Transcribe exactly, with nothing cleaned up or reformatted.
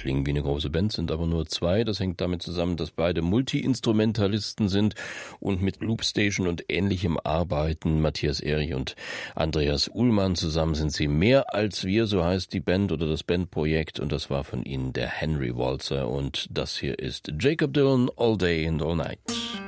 klingen wie eine große Band, sind aber nur zwei. Das hängt damit zusammen, dass beide Multi-Instrumentalisten sind und mit Loopstation und Ähnlichem arbeiten. Matthias Erich und Andreas Uhlmann zusammen sind sie mehr als wir, so heißt die Band oder das Bandprojekt, und das war von ihnen der Henry Walzer, und das hier ist Jakob Dylan, All Day and All Night.